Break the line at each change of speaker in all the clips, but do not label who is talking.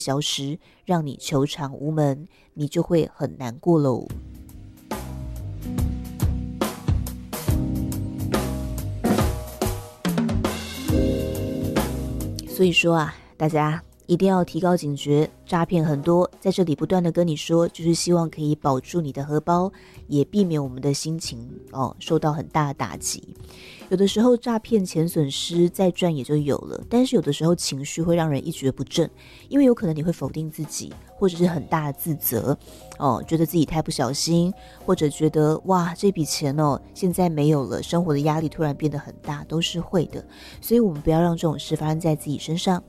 消失，让你求偿无门，你就会很难过喽。所以说啊，大家一定要提高警觉，诈骗很多，在这里不断的跟你说，就是希望可以保住你的荷包，也避免我们的心情受到很大的打击。有的时候诈骗钱损失再赚也就有了，但是有的时候情绪会让人一蹶不振，因为有可能你会否定自己，或者是很大的自责觉得自己太不小心，或者觉得哇这笔钱现在没有了，生活的压力突然变得很大，都是会的。所以我们不要让这种事发生在自己身上。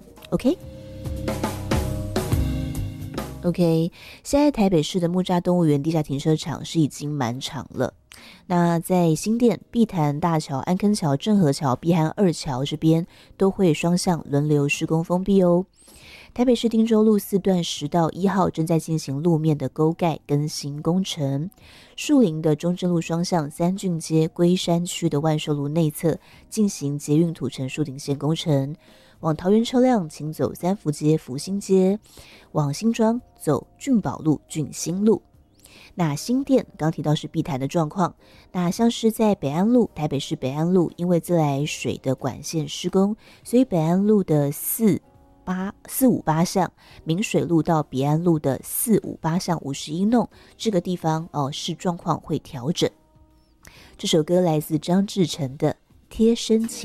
OK， 现在台北市的木栅动物园地下停车场是已经满场了。那在新店、碧潭大桥、安坑桥、正和桥、碧潭二桥这边都会双向轮流施工封闭哦。台北市汀州路4段10到1号正在进行路面的沟盖更新工程，树林的中正路双向三郡街龟山区的万寿路内侧进行捷运土城树林线工程，往桃园车辆请走三福街、福兴街，往新庄走俊宝路、俊兴路。那新店刚提到是碧潭的状况，那像是在北安路，台北市北安路因为自来水的管线施工，所以北安路的458巷，明水路到彼岸路的458巷51弄这个地方是状况会调整。这首歌来自张志成的《贴身情》。